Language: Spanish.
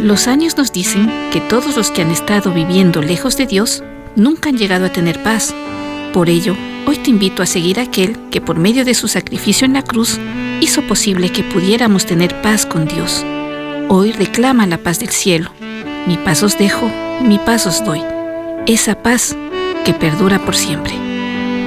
Los años nos dicen que todos los que han estado viviendo lejos de Dios nunca han llegado a tener paz. Por ello, hoy te invito a seguir a aquel que por medio de su sacrificio en la cruz hizo posible que pudiéramos tener paz con Dios. Hoy reclama la paz del cielo. Mi paz os dejo, mi paz os doy. Esa paz que perdura por siempre.